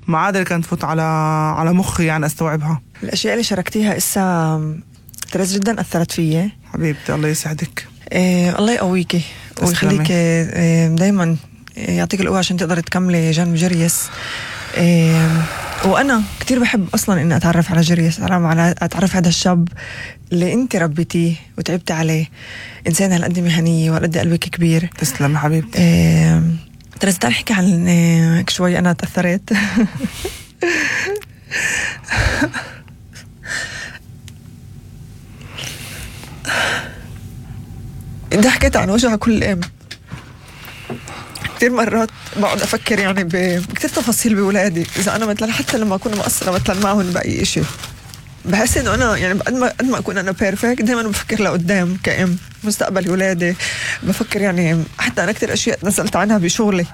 معادلة كانت تفوت على مخي يعني أستوعبها. الأشياء اللي شاركتيها إسا تريز جدا أثرت فيي حبيبتي، الله يسعدك. الله يقويكي ويخليك دايما، يعطيك القوة عشان تقدر تكملي جنب جريس. وأنا كتير بحب أصلا إني أتعرف على جريس، أتعرف هذا الشاب اللي أنت ربيتيه وتعبتي عليه، إنسان هالقد مهنية وهالقد قلبك كبير. تسلم حبيبتي. ترى تعال نحكي عن شوي أنا تأثرت. إذا حكيت عن وجع كل أم، كتير مرات بقعد أفكر يعني بكتير تفاصيل بولادي. إذا أنا مثلا حتى لما أكون مقصرة مثلا معهم بأي إشي، بحس إنه أنا يعني قد ما أكون أنا بيرفكت، دايما بفكر لقدام كأم مستقبل ولادي. بفكر يعني حتى أنا كتير أشياء نزلت عنها بشغلي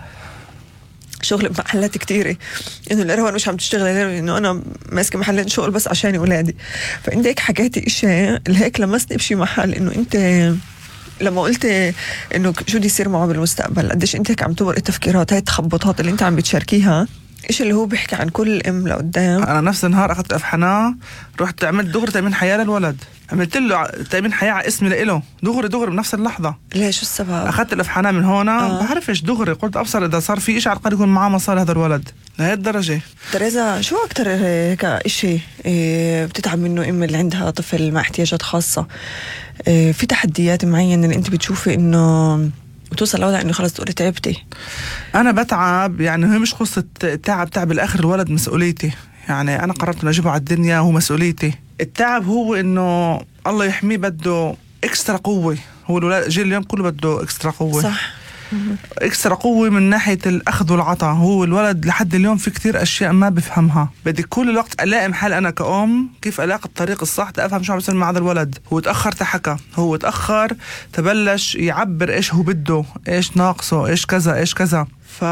بمحلات كتيرة، إنه الإرهوان مش عم تشتغل، إنه أنا ماسكة محلين شغل بس عشان ولادي. فأنت هيك حكيتي إشي اللي هيك لمسني بشي محل، إنه أنت لما قلت إنه شو بدي يصير معه بالمستقبل، قديش أنت هيك عم تمر التفكيرات، هاي التخبطات اللي أنت عم بتشاركيها، إيش اللي هو بيحكي عن كل أم لقدام. أنا نفس النهار أخذت أفحناه، رحت عملت دغري تأمين حياة للولد، عملت له تأمين حياة على اسمي لإله دغري بنفس اللحظة. ليش؟ شو السبب؟ أخذت الأفحناء من هنا بعرفش دغري، قلت أبصر إذا صار في إشي على الأقل يكون معاه مصاري هذا الولد لهي الدرجة. تريزا، شو أكتر هيك إشي بتتعب منه أم اللي عندها طفل مع احتياجات خاصة؟ في تحديات معينة اللي أنت بتشوفي إنه وتوصل لوضع إنه خلص تقولي تعبتي؟ أنا بتعب، يعني هي مش قصة تعب بالآخر الولد مسؤوليتي، يعني أنا قررت إنه أجيبه على الدنيا وهو مسؤوليتي. التعب هو إنه الله يحميه بده إكسترا قوة، هو الولاد جيل اليوم كله بده إكسترا قوة. صح. إكسترا قوة من ناحية الأخذ والعطاء. هو الولد لحد اليوم في كتير أشياء ما بفهمها، بدي كل الوقت ألاقي محل أنا كأم كيف ألاقي الطريق الصح تأفهم شو عم بيصير مع هذا الولد. هو تأخر تحكى، هو تأخر تبلش يعبر إيش هو بده، إيش ناقصه، إيش كذا.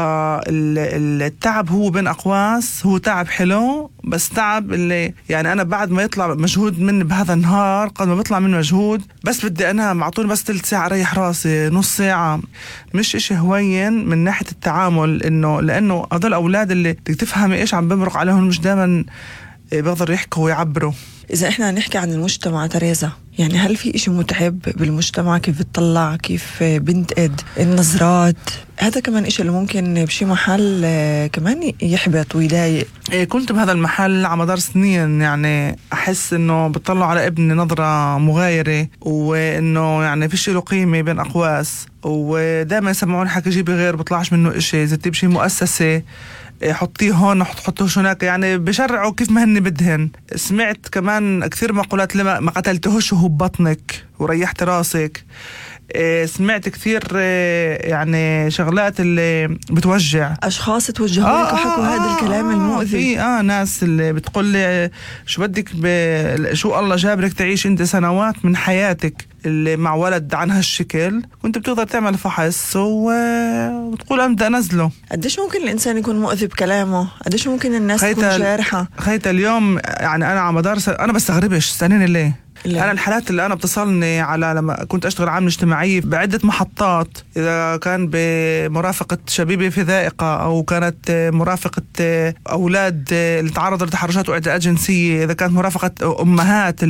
فالتعب هو بين أقواس، هو تعب حلو، بس تعب اللي يعني أنا بعد ما يطلع مجهود مني بهذا النهار، قد ما بيطلع منه مجهود بس بدي أنام، أعطوني بس 3 ساعة ريح راسي، نص ساعة، مش إشي هوين من ناحية التعامل. لأنه هذول الأولاد اللي بدك تفهمي إيش عم بمرق عليهم مش دائما بيقدروا يحكوا ويعبروا. إذا إحنا نحكي عن المجتمع تريزا، يعني هل في إشي متعب بالمجتمع؟ كيف بتطلع، كيف بنتقد النظرات؟ هذا كمان إشي اللي ممكن بشي محل كمان يحبط ويضايق. كنت بهذا المحل على مدار سنين، يعني أحس إنه بتطلع على ابني نظرة مغايرة، وإنه يعني فيش له قيمة بين أقواس، ودائما يسمعون حكي جيبي غير بطلعش منه إشي، إذا تجيب شي مؤسسة حطيه هون حطوه هناك، يعني بشرعوا كيف ما هن بدهن. سمعت كمان كثير مقولات لما ما قتلتهوش وهو ببطنك وريحت راسك. سمعت كثير يعني شغلات اللي بتوجع، أشخاص توجهوا لك وحكوا هذا الكلام المؤذي. في ناس اللي بتقول لي شو بدك شو الله جابرك تعيش انت سنوات من حياتك اللي مع ولد عن هالشكل، كنت بتقدر تعمل فحص وتقول أنا بدي أنزله. قديش ممكن الإنسان يكون مؤذي بكلامه؟ قديش ممكن الناس تكون جارحة؟ خيتا اليوم يعني أنا على مدار أنا بستغربش سنين ليه. أنا الحالات اللي أنا بتصلني على لما كنت أشتغل عامل اجتماعي بعدة محطات، إذا كان بمرافقة شبيبة في ذائقة، أو كانت مرافقة أولاد اللي تعرضوا لتحرشات واعتداءات جنسية، إذا كانت مرافقة أمهات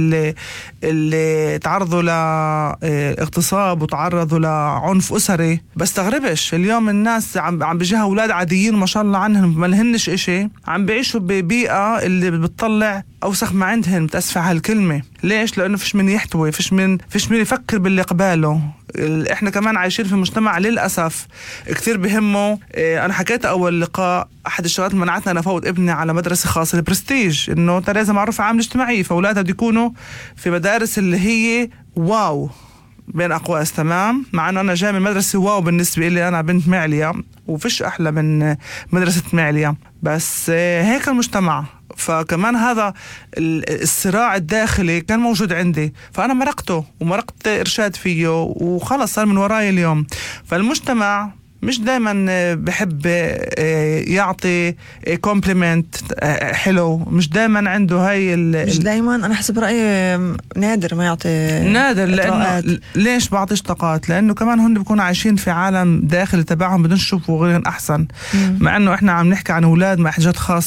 اللي تعرضوا لاغتصاب وتعرضوا لعنف أسري، بستغربش اليوم الناس عم بيجيها أولاد عاديين ما شاء الله عنهم ما لهنش إشي، عم بيعيشوا ببيئة اللي بتطلع أوسخ ما عندهن، بتأسف على هالكلمة. ليش؟ لأنه فيش من يحتوي، فيش من يفكر باللي قباله. إحنا كمان عايشين في مجتمع للأسف كثير بهمه. أنا حكيت أول لقاء، أحد الشغلات اللي منعتنا أنا فوت ابني على مدرسة خاصة البرستيج، إنه تريزا معروفة عامل اجتماعي، فأولادها بده يكونوا في مدارس اللي هي واو بين أقواس، تمام، مع أنه أنا جاي من مدرسة واو بالنسبة لي، أنا بنت معليا وفيش أحلى من مدرسة معليا، بس هيك المجتمع. فكمان هذا الصراع الداخلي كان موجود عندي، فأنا مرقته ومرقت إرشاد فيه وخلص صار من وراي اليوم. فالمجتمع مش دايما بحب يعطي كومبليمنت حلو، مش دايما عنده هاي مش دايما. انا حسب رايي نادر ما يعطي، نادر. لانه ليش بعطيش طاقات؟ لانه كمان هن بيكونوا عايشين في عالم داخلي تبعهم بدون يشوفوا غيرهم احسن. مع انه احنا عم نحكي عن اولاد مع احتياجات خاصة،